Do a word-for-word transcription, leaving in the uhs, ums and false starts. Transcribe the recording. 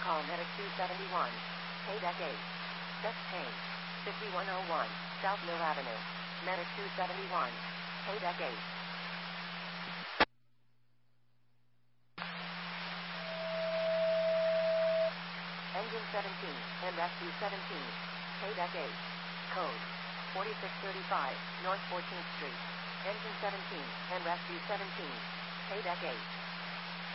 call Medic two seventy-one. Paydeck eight. Step change. fifty-one oh one, South Mill Avenue. Medic two seventy-one. Paydeck eight. Engine seventeen, and Rescue seventeen. Paydeck eight. Code forty-six thirty-five, North fourteenth Street. Engine seventeen, and Rescue seventeen. Paydeck eight.